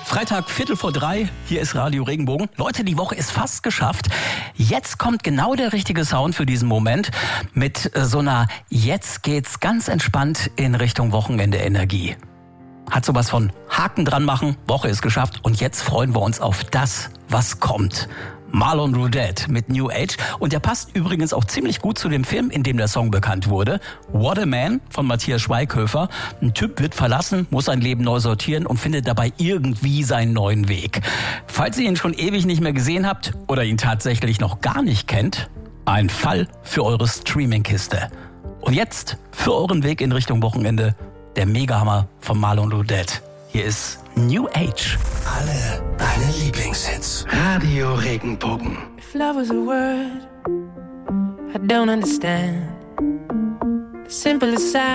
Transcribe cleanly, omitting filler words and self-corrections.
Freitag, 2:45, hier ist Radio Regenbogen. Leute, die Woche ist fast geschafft. Jetzt kommt genau der richtige Sound für diesen Moment mit so einer jetzt geht's ganz entspannt in Richtung Wochenende Energie. Hat sowas von Haken dran machen, Woche ist geschafft und jetzt freuen wir uns auf das, was kommt. Marlon Roudette mit New Age und der passt übrigens auch ziemlich gut zu dem Film, in dem der Song bekannt wurde. What a Man von Matthias Schweighöfer. Ein Typ wird verlassen, muss sein Leben neu sortieren und findet dabei irgendwie seinen neuen Weg. Falls ihr ihn schon ewig nicht mehr gesehen habt oder ihn tatsächlich noch gar nicht kennt, ein Fall für eure Streaming-Kiste. Und jetzt für euren Weg in Richtung Wochenende der Megahammer von Marlon Roudette. Hier ist New Age. Alle deine Lieblingshits. Radio Regenbogen. If love was a word I don't understand, as simple as